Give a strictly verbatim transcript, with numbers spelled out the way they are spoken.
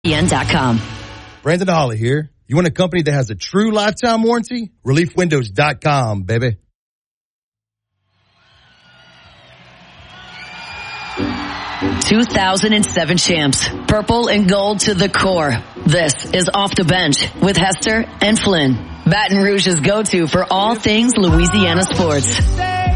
dot com. Brandon Holly here. You want a company that has a true lifetime warranty? relief windows dot com, baby. two thousand seven champs, purple and gold to the core. This is Off the Bench with Hester and Flynn, Baton Rouge's go-to for all things Louisiana sports.